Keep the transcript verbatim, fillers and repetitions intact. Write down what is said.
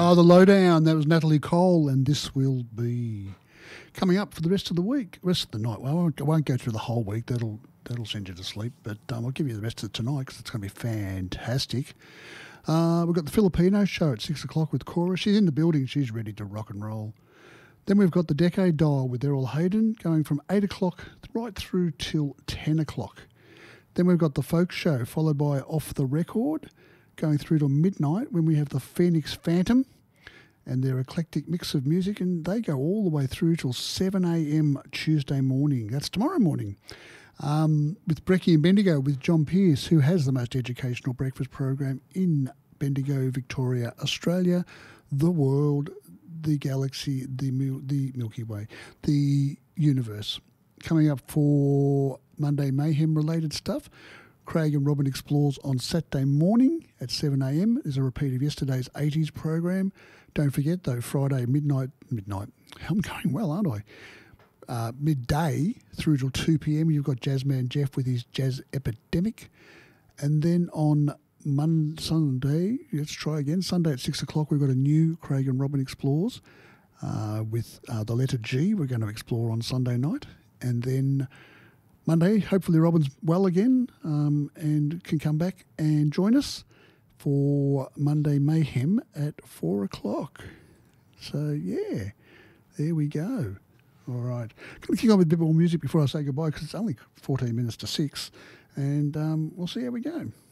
Oh, the lowdown. That was Natalie Cole, and this will be coming up for the rest of the week, rest of the night. Well, I won't, I won't go through the whole week. That'll that'll send you to sleep. But um, I'll give you the rest of tonight because it's going to be fantastic. Uh, we've got the Filipino show at six o'clock with Cora. She's in the building. She's ready to rock and roll. Then we've got the Decade Dial with Errol Hayden going from eight o'clock right through till ten o'clock. Then we've got the Folk Show followed by Off the Record going through till midnight when we have the Phoenix Phantom and their eclectic mix of music, and they go all the way through till seven a.m. Tuesday morning. That's tomorrow morning. Um, with Brecky and Bendigo with John Pearce, who has the most educational breakfast program in Bendigo, Victoria, Australia, the world, the galaxy, the Mil- the Milky Way, the universe. Coming up for Monday Mayhem related stuff, Craig and Robin Explores on Saturday morning at seven a.m. There's a repeat of yesterday's eighties program. Don't forget though, Friday midnight, midnight, I'm going well, aren't I? Uh, midday through till two p.m. you've got Jazzman Jeff with his Jazz Epidemic. And then on Monday, Sunday, let's try again, Sunday at six o'clock, we've got a new Craig and Robin Explores uh, with uh, the letter G. We're going to explore on Sunday night. And then Monday, hopefully Robin's well again um, and can come back and join us for Monday Mayhem at four o'clock. So, yeah, there we go. All right. Going to kick on with a bit more music before I say goodbye because it's only fourteen minutes to six, and um, we'll see how we go.